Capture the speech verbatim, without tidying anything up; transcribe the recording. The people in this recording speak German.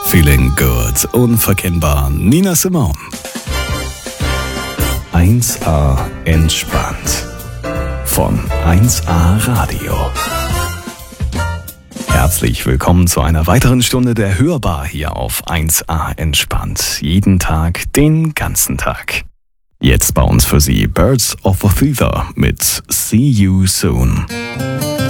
Feeling good, unverkennbar. Nina Simone. eins a entspannt. Von eins a Radio. Herzlich willkommen zu einer weiteren Stunde der Hörbar hier auf eins a entspannt. Jeden Tag, den ganzen Tag. Jetzt bei uns für Sie Birds of a Feather mit See You Soon.